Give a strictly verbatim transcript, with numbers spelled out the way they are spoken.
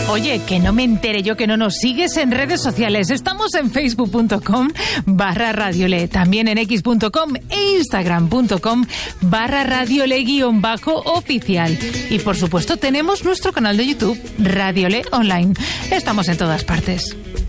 Oye, que no me entere yo que no nos sigues en redes sociales. Estamos en facebook.com barra radiole, también en x.com e instagram.com barra radiole guión bajo oficial. Y por supuesto tenemos nuestro canal de YouTube, Radiole Online. Estamos en todas partes.